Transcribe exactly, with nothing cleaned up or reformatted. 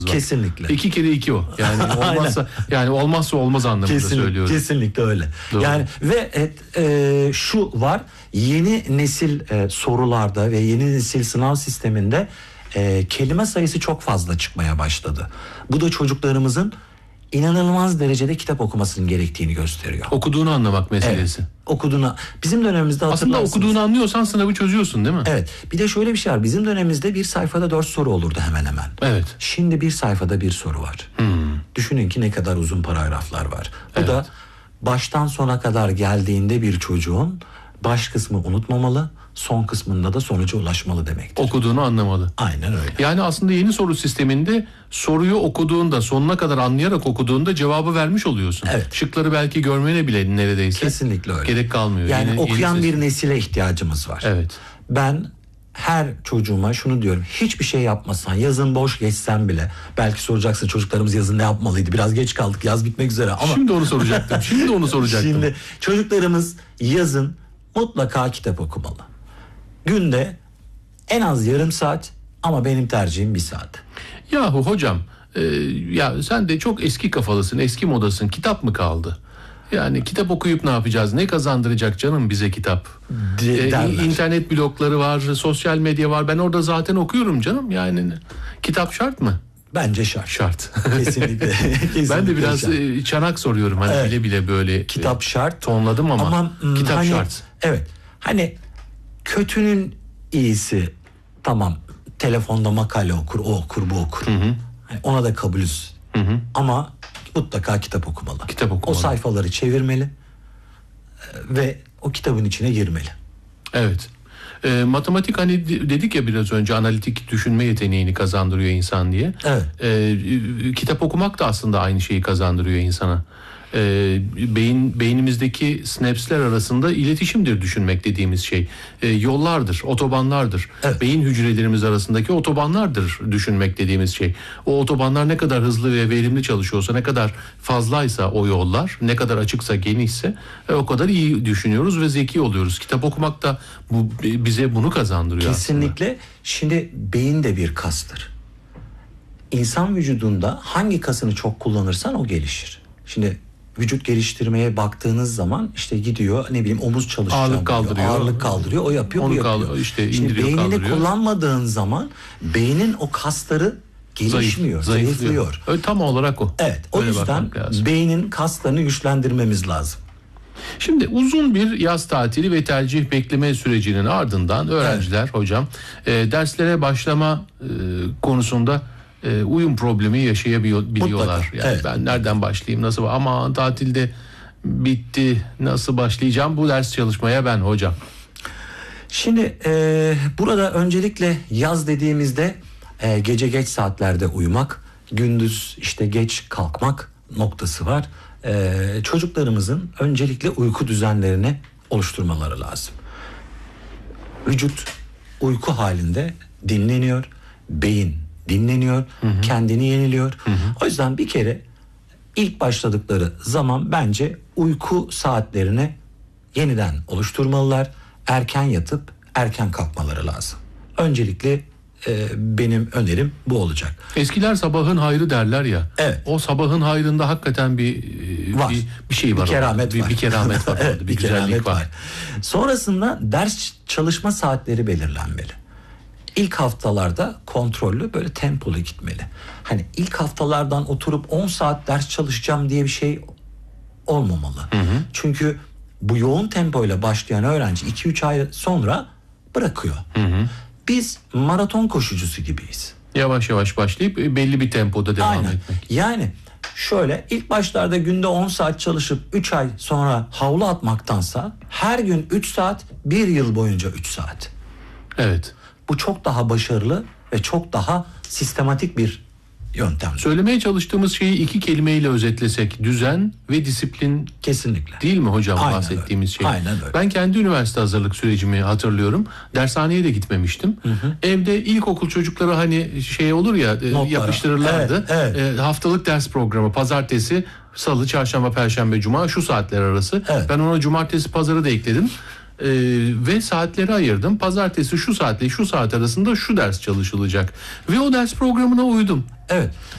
Kesinlikle. İki kere iki o. Yani olmazsa yani olmazsa olmaz anlamında Kesin, söylüyorum. Kesinlikle öyle. Doğru. Yani ve et, e, şu var, yeni nesil e, sorularda ve yeni nesil sınav sisteminde e, kelime sayısı çok fazla çıkmaya başladı. Bu da çocuklarımızın inanılmaz derecede kitap okumasının gerektiğini gösteriyor. Okuduğunu anlamak meselesi. Evet, okuduğunu. Bizim dönemimizde aslında okuduğunu anlıyorsan sınavı çözüyorsun değil mi? Evet. Bir de şöyle bir şey var. Bizim dönemimizde bir sayfada dört soru olurdu hemen hemen. Evet. Şimdi bir sayfada bir soru var. Hmm. Düşünün ki ne kadar uzun paragraflar var. Bu Evet. da baştan sona kadar geldiğinde bir çocuğun baş kısmı unutmamalı, son kısmında da sonuca ulaşmalı demektir. Okuduğunu anlamalı. Aynen öyle. Yani aslında yeni soru sisteminde soruyu okuduğunda, sonuna kadar anlayarak okuduğunda cevabı vermiş oluyorsun. Evet. Şıkları belki görmene bile neredeyse Kesinlikle öyle. gerek kalmıyor. Yani Yeni, okuyan yeni bir nesile ihtiyacımız var. Evet. Ben her çocuğuma şunu diyorum: hiçbir şey yapmasan, yazın boş geçsen bile, belki soracaksın çocuklarımız yazın ne yapmalıydı, biraz geç kaldık, yaz bitmek üzere ama Şimdi onu soracaktım. Şimdi onu soracaktım. Şimdi çocuklarımız yazın mutlaka kitap okumalı. Günde en az yarım saat, ama benim tercihim bir saat. Yahu hocam, e, ya sen de çok eski kafalısın, eski modasın. Kitap mı kaldı? Yani kitap okuyup ne yapacağız? Ne kazandıracak canım bize kitap? De, Ee, derler. internet blogları var, sosyal medya var. Ben orada zaten okuyorum canım. Yani kitap şart mı? Bence şart. Şart. Kesinlikle. Kesinlikle Ben de biraz şart. e, çanak soruyorum. Hani Evet. bile bile böyle Kitap e, şart. tonladım ama, Ama hmm, kitap hani, şart. Evet. Hani kötünün iyisi, tamam, telefonda makale okur, o okur, bu okur. Hı hı. Hani ona da kabulüz. Hı hı. Ama mutlaka kitap okumalı. Kitap okumalı. O sayfaları çevirmeli ve o kitabın içine girmeli. Evet. E, matematik, hani dedik ya biraz önce, analitik düşünme yeteneğini kazandırıyor insan diye. Evet. E, kitap okumak da aslında aynı şeyi kazandırıyor insana. E, beyin beynimizdeki sinapsler arasında iletişimdir düşünmek dediğimiz şey. E, yollardır, otobanlardır. Evet. Beyin hücrelerimiz arasındaki otobanlardır düşünmek dediğimiz şey. O otobanlar ne kadar hızlı ve verimli çalışıyorsa, ne kadar fazlaysa o yollar, ne kadar açıksa, genişse e, o kadar iyi düşünüyoruz ve zeki oluyoruz. Kitap okumak da bu, bize bunu kazandırıyor. Kesinlikle. Aslında. Şimdi beyin de bir kastır. İnsan vücudunda hangi kasını çok kullanırsan o gelişir. Şimdi vücut geliştirmeye baktığınız zaman işte gidiyor, ne bileyim, omuz çalışacağım Ağırlık diyor, kaldırıyor. ağırlık kaldırıyor, o yapıyor, Onu bu yapıyor. kaldır- işte Şimdi indiriyor, beynini kaldırıyor. kullanmadığın zaman beynin o kasları gelişmiyor, Zayıf, zayıflıyor. Öyle, tam olarak o. Evet, o Öyle yüzden bakmak lazım. beynin kaslarını güçlendirmemiz lazım. Şimdi uzun bir yaz tatili ve tercih bekleme sürecinin ardından öğrenciler, evet, hocam e, derslere başlama e, konusunda e, uyum problemi yaşayabiliyorlar. Mutlaka, Yani evet. ben nereden başlayayım, nasıl, aman tatilde bitti, nasıl başlayacağım bu ders çalışmaya ben hocam? Şimdi e, burada öncelikle yaz dediğimizde e, gece geç saatlerde uyumak, gündüz işte geç kalkmak noktası var. E, çocuklarımızın öncelikle uyku düzenlerini oluşturmaları lazım. Vücut uyku halinde dinleniyor, beyin dinleniyor, hı hı. kendini yeniliyor. Hı hı. O yüzden bir kere ilk başladıkları zaman bence uyku saatlerini yeniden oluşturmalılar. Erken yatıp erken kalkmaları lazım. Öncelikle e, benim önerim bu olacak. Eskiler sabahın hayrı derler ya. Evet. O sabahın hayrında hakikaten bir var. bir, bir şey var. Bir keramet bir, var. Bir keramet var. Evet, bir, bir güzellik keramet var. var. Sonrasında ders çalışma saatleri belirlenmeli. İlk haftalarda kontrollü, böyle tempolu gitmeli. Hani ilk haftalardan oturup on saat ders çalışacağım diye bir şey olmamalı. Hı hı. Çünkü bu yoğun tempoyla başlayan öğrenci iki üç ay sonra bırakıyor. Hı hı. Biz maraton koşucusu gibiyiz. Yavaş yavaş başlayıp belli bir tempoda devam Aynen. etmek. Yani şöyle, ilk başlarda günde on saat çalışıp üç ay sonra havlu atmaktansa her gün üç saat, bir yıl boyunca üç saat. Evet. Bu çok daha başarılı ve çok daha sistematik bir yöntem. Söylemeye çalıştığımız şeyi iki kelimeyle özetlesek: düzen ve disiplin. Kesinlikle. Değil mi hocam? Aynen bahsettiğimiz öyle. şey? Aynen öyle. Ben kendi üniversite hazırlık sürecimi hatırlıyorum. Dershaneye de gitmemiştim. Hı hı. Evde ilkokul çocukları hani şey olur ya, Notlara yapıştırırlardı. Evet, evet. E, haftalık ders programı pazartesi, salı, çarşamba, perşembe, cuma şu saatler arası. Evet. Ben ona cumartesi, pazarı da ekledim. Ee, ve saatleri ayırdım. Pazartesi şu saatle şu saat arasında şu ders çalışılacak. Ve o ders programına uydum. Evet.